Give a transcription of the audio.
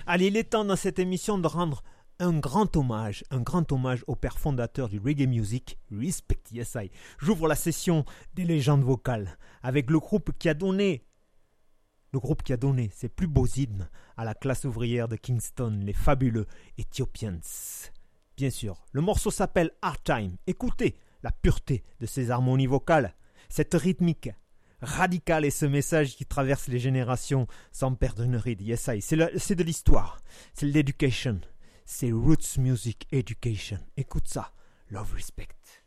Allez, il est temps dans cette émission de rendre un grand hommage au père fondateur du reggae music, Respect, yes I. J'ouvre la session des légendes vocales avec le groupe qui a donné ses plus beaux hymnes à la classe ouvrière de Kingston, les fabuleux Ethiopians. Bien sûr, le morceau s'appelle Hard Time. Écoutez la pureté de ces harmonies vocales, cette rythmique radicale et ce message qui traverse les générations sans perdre une ride. Yes I. C'est de l'histoire, c'est de l'éducation. C'est Roots Music Education. Écoute ça. Love, respect.